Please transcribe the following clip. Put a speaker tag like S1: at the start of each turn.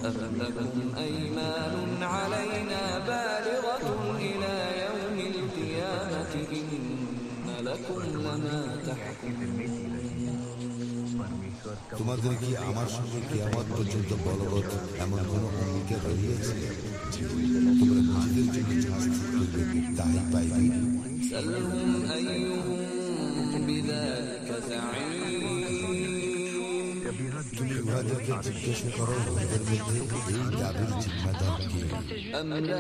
S1: أم لكم أيمان علينا بالغة إلى يوم القيامة إن لكم لما تحكمون
S2: তোমাদের কি আমার সঙ্গে কিয়ামত পর্যন্ত বলবৎ এমন কোন অঙ্গীকার রহিয়াছে যে তোমরা নিজেদের জন্য যা স্থির করবে তাই পাইবে?
S1: سلهم أيهم بذلك زعيم
S2: তুমি উহাদেরকে জিজ্ঞাসা করো, উহাদের মধ্যে এই দাবির জিম্মাদার কে?